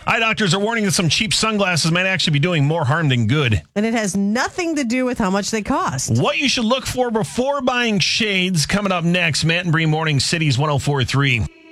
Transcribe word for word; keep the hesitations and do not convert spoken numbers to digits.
Eye doctors are warning that some cheap sunglasses might actually be doing more harm than good. And it has nothing to do with how much they cost. What you should look for before buying shades coming up next. Matt and Bree Morning Cities one oh four point three.